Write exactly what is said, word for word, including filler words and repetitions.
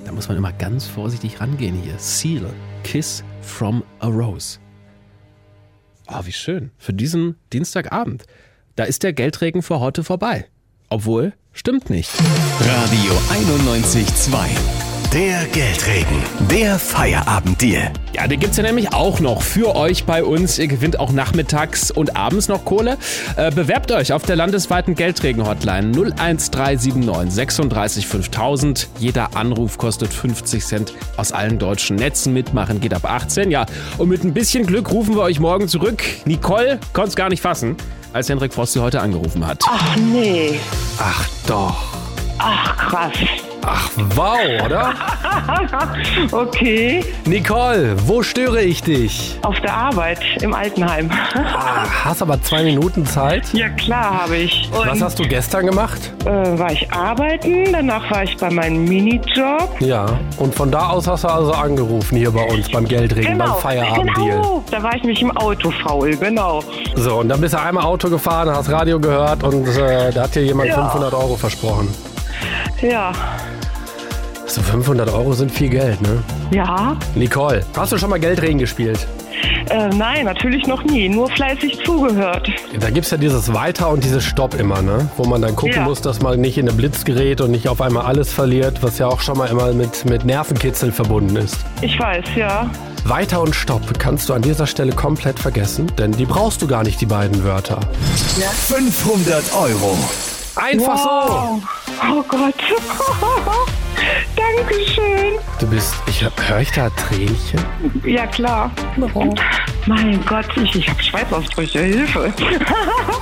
Da muss man immer ganz vorsichtig rangehen hier. Seal, Kiss from a Rose. Oh, wie schön. Für diesen Dienstagabend. Da ist der Geldregen für heute vorbei. Obwohl, stimmt nicht. Radio einundneunzig Komma zwei. Der Geldregen. Der Feierabenddeal. Ja, den gibt's ja nämlich auch noch für euch bei uns. Ihr gewinnt auch nachmittags und abends noch Kohle. Äh, bewerbt euch auf der landesweiten Geldregen-Hotline null eins drei sieben neun sechsunddreißig fünftausend. Jeder Anruf kostet fünfzig Cent. Aus allen deutschen Netzen mitmachen geht ab achtzehn. Ja, und mit ein bisschen Glück rufen wir euch morgen zurück. Nicole konnte es gar nicht fassen, als Hendrik Frost sie heute angerufen hat. Ach nee. Ach doch. Ach krass. Ach, wow, oder? Okay. Nicole, wo störe ich dich? Auf der Arbeit im Altenheim. Ah, hast aber zwei Minuten Zeit. Ja klar habe ich. Und, Was hast du gestern gemacht? Äh, war ich arbeiten, danach war ich bei meinem Minijob. Ja, und von da aus hast du also angerufen hier bei uns beim Geldregen, beim Feierabenddeal. Genau, da war ich mich im Auto faul, genau. So, und dann bist du einmal Auto gefahren, hast Radio gehört und äh, da hat dir jemand Ja. fünfhundert Euro versprochen. Ja. So fünfhundert Euro sind viel Geld, ne? Ja? Nicole, hast du schon mal Geldregen gespielt? Äh, nein, natürlich noch nie, nur fleißig zugehört. Da gibt's ja dieses Weiter und dieses Stopp immer, ne? Wo man dann gucken Ja. muss, dass man nicht in den Blitz gerät und nicht auf einmal alles verliert, was ja auch schon mal immer mit, mit Nervenkitzel verbunden ist. Ich weiß, ja. Weiter und Stopp kannst du an dieser Stelle komplett vergessen, denn die brauchst du gar nicht, die beiden Wörter. fünfhundert Euro. Einfach Wow. Oh Gott. Dankeschön. so. Du bist, ich höre ich da Tränchen? Ja, klar. Mein Gott, ich, ich habe Schweißausbrüche. Hilfe.